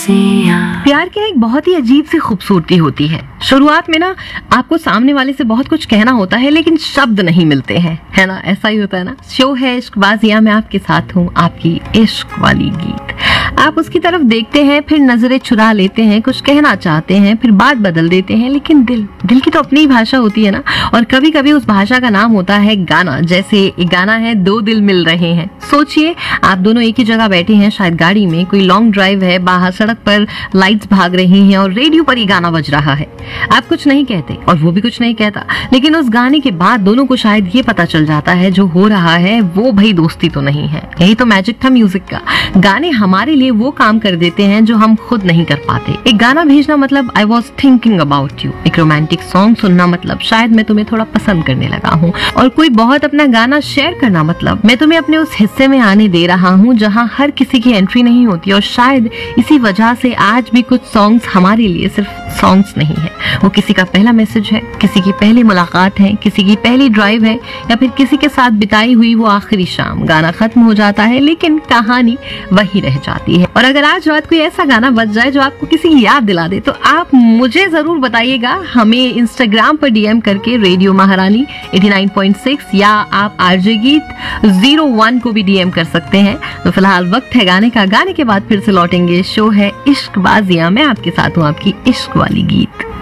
प्यार की एक बहुत ही अजीब सी खूबसूरती होती है। शुरुआत में ना आपको सामने वाले से बहुत कुछ कहना होता है लेकिन शब्द नहीं मिलते हैं, है ना? ऐसा ही होता है ना। शो है इश्कबाज़ियां, मैं आपके साथ हूँ, आपकी इश्क वाली गीत। आप उसकी तरफ देखते हैं, फिर नजरें चुरा लेते हैं, कुछ कहना चाहते हैं, फिर बात बदल देते हैं, लेकिन दिल की तो अपनी ही भाषा होती है ना। और कभी कभी उस भाषा का नाम होता है गाना। जैसे एक गाना है, दो दिल मिल रहे हैं। सोचिए आप दोनों एक ही जगह बैठे हैं, शायद गाड़ी में, कोई लॉन्ग ड्राइव है, बाहर सड़क पर लाइट्स भाग रही हैं और रेडियो पर ये गाना बज रहा है। आप कुछ नहीं कहते और वो भी कुछ नहीं कहता, लेकिन उस गाने के बाद दोनों को शायद ये पता चल जाता है जो हो रहा है वो भाई दोस्ती तो नहीं है। यही तो मैजिक था म्यूजिक का। गाने हमारे लिए वो काम कर देते हैं जो हम खुद नहीं कर पाते। एक गाना भेजना मतलब I was thinking about you. एक रोमांटिक सॉन्ग सुनना मतलब शायद मैं तुम्हें थोड़ा पसंद करने लगा हूँ। और कोई बहुत अपना गाना शेयर करना मतलब मैं तुम्हें अपने उस हिस्से में आने दे रहा हूँ जहाँ हर किसी की एंट्री नहीं होती। और शायद इसी वजह से आज भी कुछ सॉन्ग्स हमारे लिए सिर्फ सॉन्ग्स नहीं है, वो किसी का पहला मैसेज है, किसी की पहली मुलाकात है, किसी की पहली ड्राइव है, या फिर किसी के साथ बिताई हुई वो आखिरी शाम। गाना खत्म हो जाता है लेकिन कहानी वही रह जाती है। और अगर आज रात कोई ऐसा गाना बज जाए जो आपको किसी की याद दिला दे तो आप मुझे जरूर बताइएगा, हमें इंस्टाग्राम पर डीएम करके रेडियो महारानी 89.6 या आप आरजे गीत 01 को भी डीएम कर सकते हैं। तो फिलहाल वक्त है गाने का। गाने के बाद फिर से लौटेंगे। शो है इश्कबाज़ियां, मैं आपके साथ हूँ, आपकी इश्क वाली गीत।